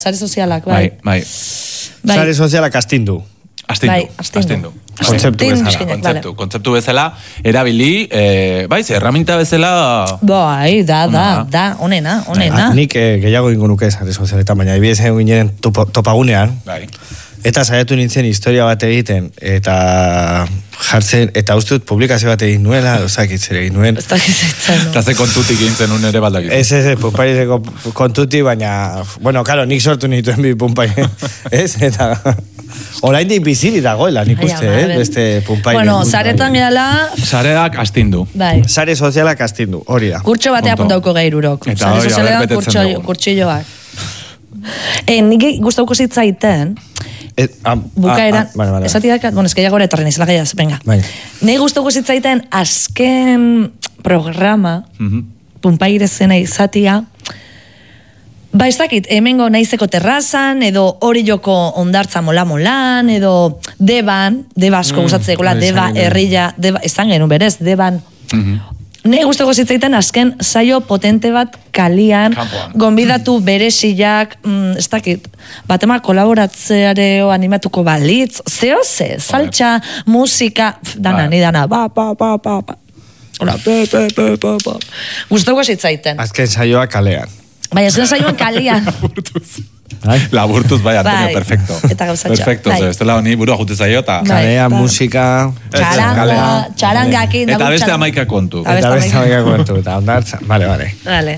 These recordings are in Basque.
Sare sozialak, bai. Sare sozialak astindu. Astindu. Kontzeptu bezala, erabili, erraminta bezala... Bai, da, onena. Nik gehiago ingo nuke sare sozialetan, baina ibidez egin ginen topagunean, eta saiatu nintzen historia bat egiten, eta jartzen, eta uste dut publikazio bat egin nuela, zer egin nuen. Eta ze kontutik egin zen ere baldakit. Ez, pumpaireko kontuti, baina, bueno, karo, nik sortu nituen bi pumpai, ez? Eta... Oraindik biziri dagoela, nik uste, beste pumpaire. Bueno, zaretan gehala... Zareak astindu. Sare sozialak astindu, hori da. Kurtso batea puntauko geirurok. Sare sozialean kurtsilloak. Nik gustauko zitzaiten, bukaeran, esatidak, bueno, eskeia gore etorren izela gaiaz, venga. Nik gustauko zitzaiten azken programa, pumpaire zena izatia, ba, ez dakit, hemengo naizeko terrazan, edo hori joko ondartza mola-molan, edo deban, asko guzatzekola, deba, herrilla, deba, esan genuen berez, deban. Nei guztoko zitzaiten azken saio potente bat kalian, gonbidatu beresiak, ez dakit, batema kolaboratzeareo animatuko balitz, ze, saltxa, musika, dana, ba. Hola, guztoko zitzaiten. Azken saioa kalean. Bai, azken saioan kalian. Laburtuz, bai, Antonio, perfecto. Eta gauzatxo. Perfecto, bestela honi burua jute zaio, eta... Kalea, musika... Txarangakin. Eta beste amaika kontu. Eta ondartza. Vale.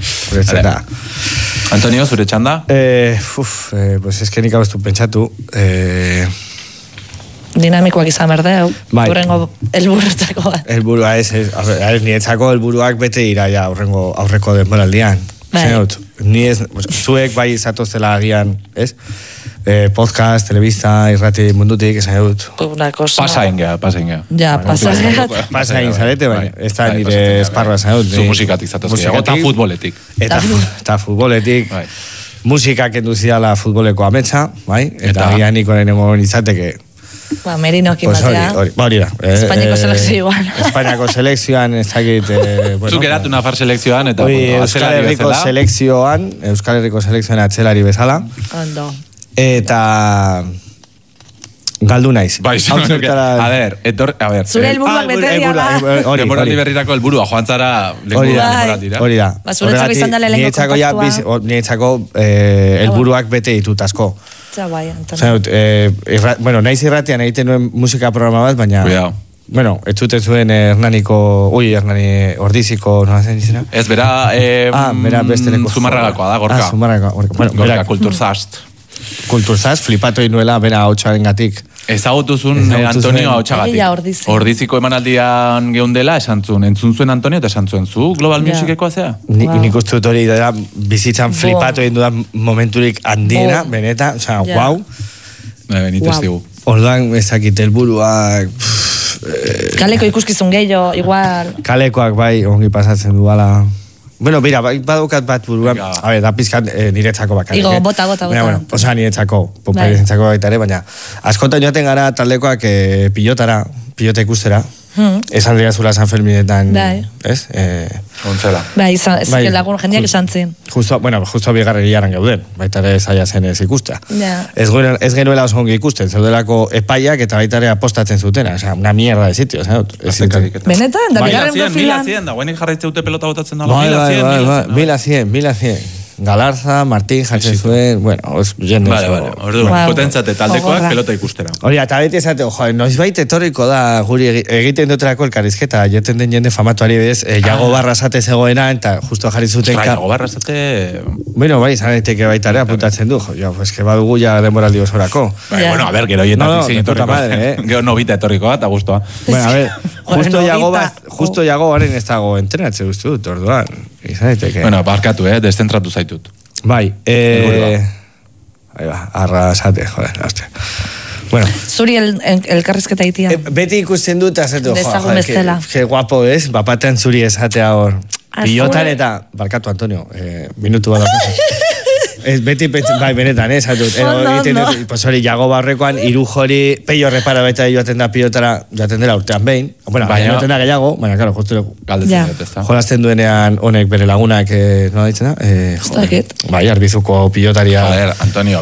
Antonio, zure txanda? Pues es que nik abestu pentsatu... Dinamikoak izan berdeu. Horrengo elburutzako bat. Elburua ez, nietzako elburuak bete dira ja aurreko denboraldian. Ni ez, zuek bai zatozela agian, ez? Podcast, telebista, irrati mundutik, esan dut. Pasain gea. Ja, pasain zarete, bai. Ez da nire esparroa, esan dut. Zu musikatik zatozela, eta futboletik. Eta futboletik. Musikak enduzidala futboleko ametsa, bai? Eta agian nikoren emoen izateke. Ba, Merinokin batea. Hori da. Espainiako selekzioan. Espainiako selekzioan, ez dakit... Zuk eratu nafar selekzioan, eta Euskal Herriko selekzioan atzelari bezala. Ondo. Eta... Galdu naiz. Bai, a ver. Zure elburuak bete diala. Demoraldi berrirako elburua, joan zara hori da. Ba, zuretzako izan dela lehenko kontaktua. Niretzako elburuak bete ditut asko. Bai, Antonio. Bueno, naiz irratian egiten nuen musika programa bat, baina... Bueno, ez zuten zuen Hernani Ordiziko, no zen izena? Ez, bera... bera besteleko... Zumarragakoa da, Gorka. Gorka, Kulturzast. Kulturzast, flipatu inuela, bera hautsuaren gatik. Ezagutuzun Antonio hautxagatik. Ordiziko emanaldian geundela, esan zuen. Entzun zuen Antonio eta esan zuen zu Global Musicekoa zea? Nik uste dut hori da bizitzan flipatu egin dudan momenturik handiena, benetan, oza, guau. Benitez digu. Orduan, ezakit, elburuak... Kaleko ikuskizun gehiago, igual... Kalekoak bai, ongi pasatzen duala... Bueno, mira, badukat bat buruan, a ver, da pizkat niretzako bakarrik. Igo, bota. Osa, niretzako, popairezentzako baita ere, baina askotan joaten gara taldekoak pilota ikustera, esan dira zula San Ferminetan, ez? Ontzela. Bai, ez lagun jendeak esan zen. Justo bigarren hilaran gauden, baita ere zaila zen ez ikustea. Ez genuela oso ongi ikusten, zeudelako epaiak eta baita ere apostatzen zutena, osea, una mierda de sitio, benetan, da bigarren profilan. Da guenik jarraitze dute pelota botatzen da. 1100. Galarza, Martín, jartzen zuen, bueno, jende oso. Vale, orduan, potentzate taldekoak pelota ikustera. Hori, eta beti esate, noizbait etorriko da guri egiten duterako elkarrizketa, joten den jende famatuari bez, Jago Barrasate zegoena, eta justo jarri zuten... Jago Barrasate... Bueno, bai, izan daiteke baita ere apuntatzen du, pues que badugu ja denboraldi osorako. Bueno, a ver, gero hietak izin etorriko. Gero nobita etorriko eta guztua. Bueno, a ver, justo Jago baren ez dago entrenatze guztu dut, orduan. Bueno, barkatu, deszentratu zaitut. Bai, arrasate, joder, hostia. Bueno. Zuri elkarrizketa itia. Beti ikusten dut, azetu, joder, que guapo ez, bapatean zuri esatea hor. Pilotan eta, barkatu, Antonio, minutu bat. beti, bai, benetan, esatut. Pues hori, jago barrekoan, iru jori, peio repara baita joaten da pilotara, joaten dela urtean behin. Bueno, joaten da gehiago, baina, claro, justu jolazten duenean honek bere lagunak, nola ditzen da? Bai, arbizuko pilotaria. Joder, Antonio,